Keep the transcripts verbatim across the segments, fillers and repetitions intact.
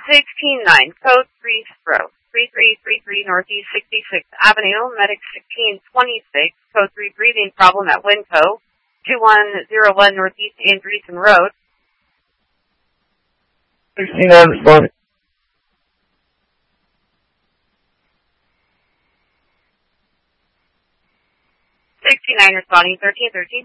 sixteen nine, code three stroke, three three three three Northeast sixty-sixth Avenue, medic sixteen twenty-six, code three breathing problem at Winco, two one zero one Northeast Andreessen Road. sixteen nine responding. sixteen nine responding, thirteen thirteen.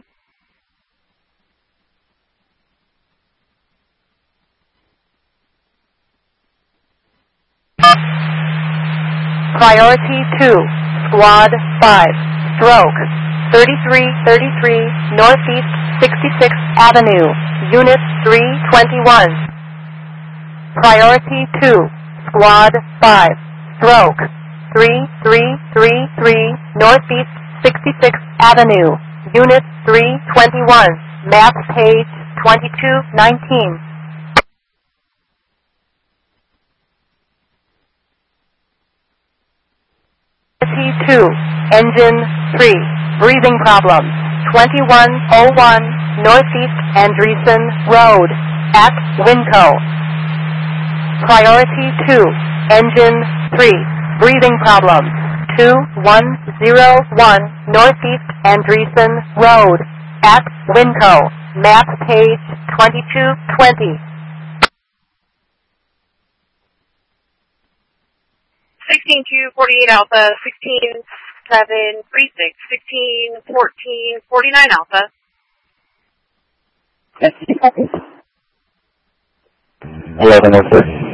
Priority two, Squad five, stroke, thirty-three thirty-three Northeast sixty-sixth Avenue, Unit three twenty-one. Priority two, Squad five, stroke, three three three three Northeast sixty-sixth Avenue, Unit three twenty-one, map page twenty-two nineteen. two, engine three, breathing problems, twenty-one oh one Northeast Andreessen Road, at Winco. Priority two, engine three, breathing problems, two one zero one Northeast Andreessen Road, at Winco, map page twenty-two twenty. sixteen two forty-eight Alpha, sixteen seven three six, sixteen fourteen forty-nine Alpha. eleven oh six.